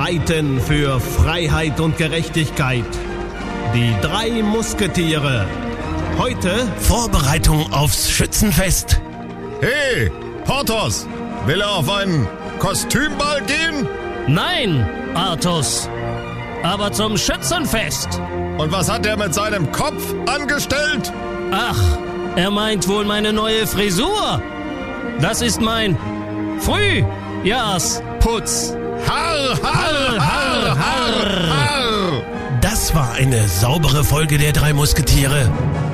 streiten für Freiheit und Gerechtigkeit. Die 3 Musketiere. Heute Vorbereitung aufs Schützenfest. Hey, Porthos, will er auf einen Kostümball gehen? Nein, Artus, aber zum Schützenfest. Und was hat er mit seinem Kopf angestellt? Ach, er meint wohl meine neue Frisur. Das ist mein Frühjahrsputz. Harr, harr, harr, harr, harr. Das war eine saubere Folge der 3 Musketiere.